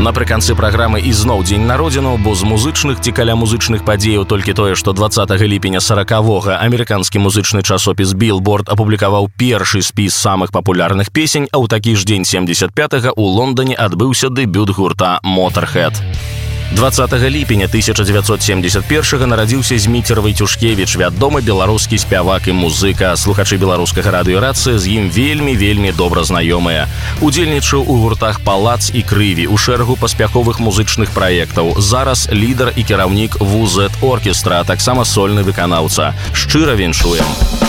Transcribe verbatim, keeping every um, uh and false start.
Напрыканцы праграмы ізноў дзень народзінаў, бо з музычных ці каля музычных падзеяў толькі тое, што двадцатага ліпеня саракавога амерыканскі музычны часопіс Billboard апублікаваў першы спіс самых папулярных песень, а ў такі ж дзень семдзесят пятага ў Лондоне адбыўся дэбют гурта Motorhead. двадцатага ліпеня тысяча дзевяцьсот семдзесят першага нарадзіўся Зміцер Вайцюшкевіч, вядомы беларускі спявак і музыка. Слухачы беларускага радыёрацыі з ім вельмі-вельмі добра знаёмыя. Удзельнічаў у гуртах «Палац» і «Крыві», у шэрагу паспяховых музычных праектаў. Зараз лідар і кіраўнік ву зет Оркестра, а таксама сольны выканаўца. Шчыра віншуем!